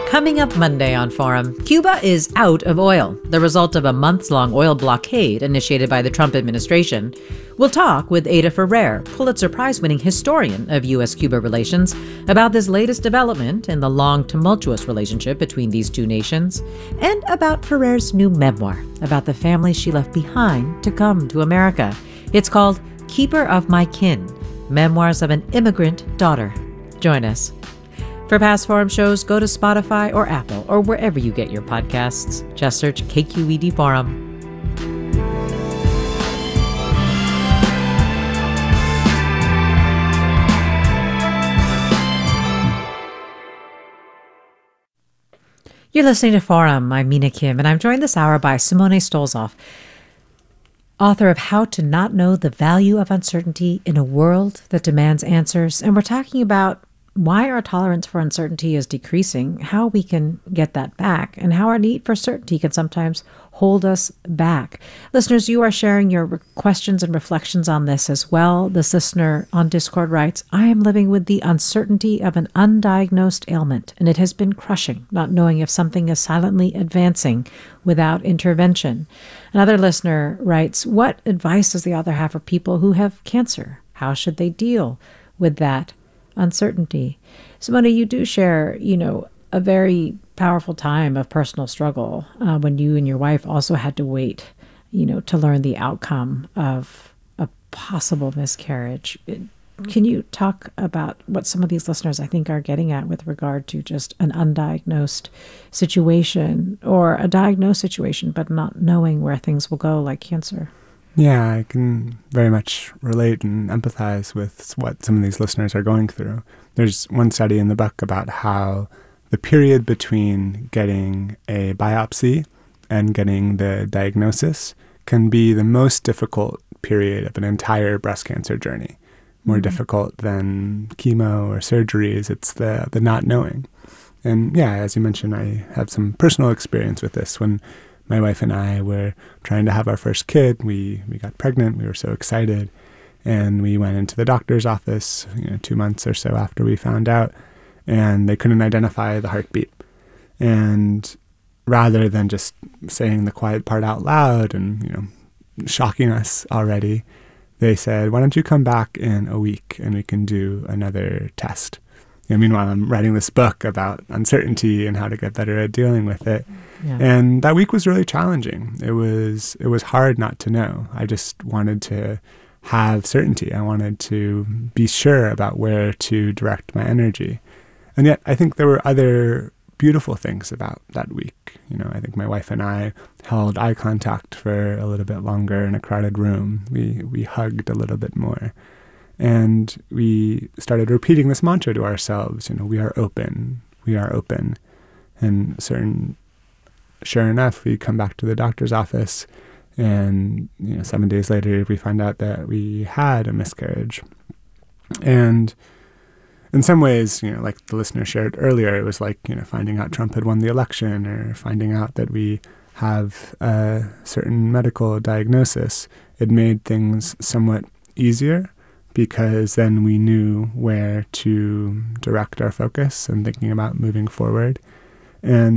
Coming up Monday on Forum, Cuba is out of oil, the result of a months-long oil blockade initiated by the Trump administration. We'll talk with Ada Ferrer, Pulitzer Prize-winning historian of U.S.-Cuba relations, about this latest development in the long, tumultuous relationship between these two nations, and about Ferrer's new memoir about the family she left behind to come to America. It's called Keeper of My Kin, Memoirs of an Immigrant Daughter. Join us. For past Forum shows, go to Spotify or Apple or wherever you get your podcasts. Just search KQED Forum. You're listening to Forum. I'm Mina Kim, and I'm joined this hour by Simone Stolzoff, author of How to Not Know the Value of Uncertainty in a World That Demands Answers. And we're talking about why our tolerance for uncertainty is decreasing, how we can get that back, and how our need for certainty can sometimes hold us back. Listeners, you are sharing your questions and reflections on this as well. This listener on Discord writes, I am living with the uncertainty of an undiagnosed ailment, and it has been crushing, not knowing if something is silently advancing without intervention. Another listener writes, what advice does the author have for people who have cancer? How should they deal with that uncertainty? Simone, you do share, a very powerful time of personal struggle when you and your wife also had to wait, to learn the outcome of a possible miscarriage. Can you talk about what some of these listeners, I think, are getting at with regard to just an undiagnosed situation or a diagnosed situation, but not knowing where things will go, like cancer? Yeah, I can very much relate and empathize with what some of these listeners are going through. There's one study in the book about how the period between getting a biopsy and getting the diagnosis can be the most difficult period of an entire breast cancer journey. More difficult than chemo or surgeries. It's the not knowing. And yeah, as you mentioned, I have some personal experience with this. When my wife and I were trying to have our first kid, we got pregnant. We were so excited. And we went into the doctor's office 2 months or so after we found out, and they couldn't identify the heartbeat. And rather than just saying the quiet part out loud and, shocking us already, they said, why don't you come back in a week and we can do another test? Meanwhile, I'm writing this book about uncertainty and how to get better at dealing with it. Yeah. And that week was really challenging. It was hard not to know. I just wanted to have certainty. I wanted to be sure about where to direct my energy. And yet, I think there were other beautiful things about that week. I think my wife and I held eye contact for a little bit longer in a crowded room. We hugged a little bit more. And we started repeating this mantra to ourselves, we are open, we are open. And sure enough, we come back to the doctor's office, and 7 days later, we find out that we had a miscarriage. And in some ways, like the listener shared earlier, it was like, finding out Trump had won the election, or finding out that we have a certain medical diagnosis. It made things somewhat easier, because then we knew where to direct our focus and thinking about moving forward. And